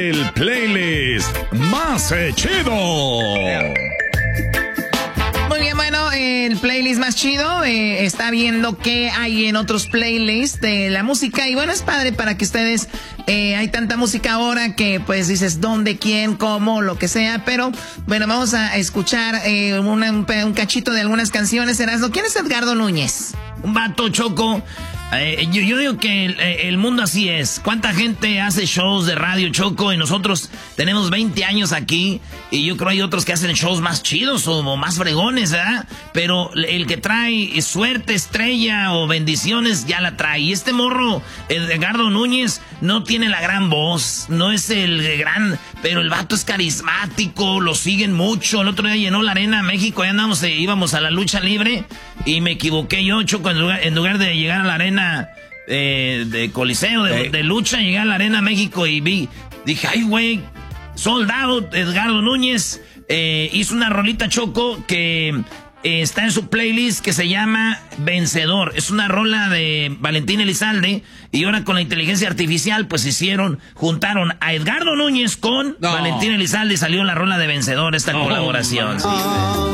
El playlist más chido. Muy bien, bueno, el playlist más chido está viendo qué hay en otros playlists de la música. Y bueno, es padre para que ustedes, hay tanta música ahora que pues dices dónde, quién, cómo, lo que sea. Pero bueno, vamos a escuchar un cachito de algunas canciones. Erasmo, ¿quién es Edgardo Núñez? Un vato, Choco. Yo digo que el mundo así es. ¿Cuánta gente hace shows de radio, Choco? Y nosotros tenemos 20 años aquí. Y yo creo hay otros que hacen shows más chidos o más fregones, ¿verdad? Pero el que trae suerte, estrella o bendiciones, ya la trae. Y este morro, Edgardo Núñez, no tiene la gran voz. No es el gran... Pero el vato es carismático, lo siguen mucho. El otro día llenó la Arena México. Ahí andamos, íbamos a la lucha libre. Y me equivoqué yo, Choco, en lugar de llegar a la arena de Coliseo, de lucha, llegué a la Arena México y dije, ay, güey, soldado, Edgardo Núñez hizo una rolita, Choco, que está en su playlist que se llama Vencedor. Es una rola de Valentín Elizalde y ahora con la inteligencia artificial pues juntaron a Edgardo Núñez con Valentín Elizalde y salió la rola de Vencedor, esta colaboración. Sí.